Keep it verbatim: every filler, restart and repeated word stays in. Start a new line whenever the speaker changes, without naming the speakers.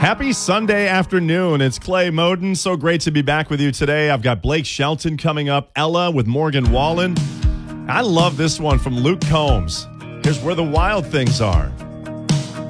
Happy Sunday afternoon. It's Clay Moden. So great to be back with you today. I've got Blake Shelton coming up, Ella with Morgan Wallen. I love this one from Luke Combs. Here's Where the Wild Things Are.